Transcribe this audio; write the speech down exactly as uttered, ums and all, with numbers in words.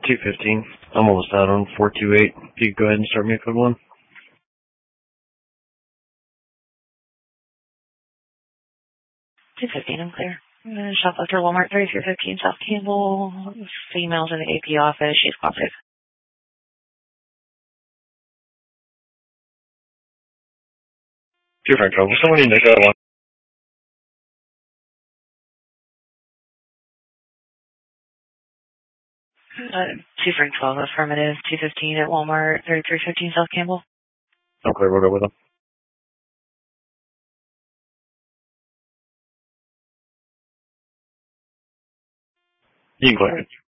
two fifteen. I'm almost out on four two eight. If you could go ahead and start me a code one. two fifteen, I'm clear. Uh, Shoplifter Walmart thirty-three fifteen South Campbell. Female's in the A P office. She's cooperative. Two Frank twelve. Someone need to go one. Uh, two Frank twelve, affirmative. two fifteen at Walmart thirty-three fifteen South Campbell. I'm clear. We'll go with them. You can go ahead.